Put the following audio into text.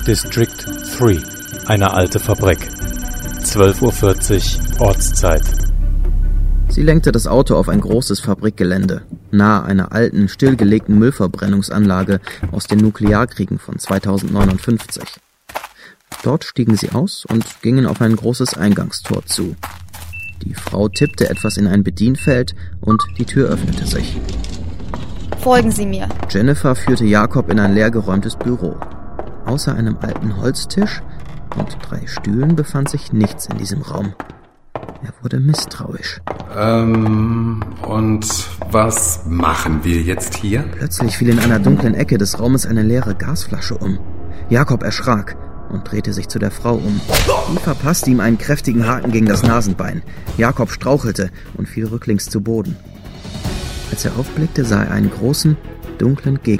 District 3, eine alte Fabrik. 12:40 Uhr Ortszeit. Sie lenkte das Auto auf ein großes Fabrikgelände, nahe einer alten, stillgelegten Müllverbrennungsanlage aus den Nuklearkriegen von 2059. Dort stiegen sie aus und gingen auf ein großes Eingangstor zu. Die Frau tippte etwas in ein Bedienfeld und die Tür öffnete sich. Folgen Sie mir. Jennifer führte Jakob in ein leergeräumtes Büro. Außer einem alten Holztisch und 3 Stühlen befand sich nichts in diesem Raum. Er wurde misstrauisch. Und was machen wir jetzt hier? Plötzlich fiel in einer dunklen Ecke des Raumes eine leere Gasflasche um. Jakob erschrak und drehte sich zu der Frau um. Die verpasste ihm einen kräftigen Haken gegen das Nasenbein. Jakob strauchelte und fiel rücklings zu Boden. Als er aufblickte, sah er einen großen, dunklen Gegenstand